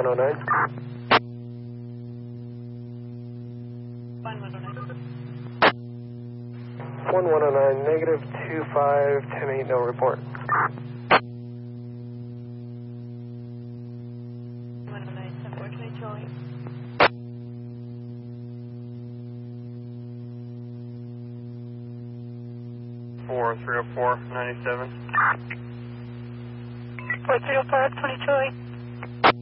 109. 1109, negative 25, 10-8, no report. 109, 742 Charlie. Four 304 97. 4305, 20 Charlie.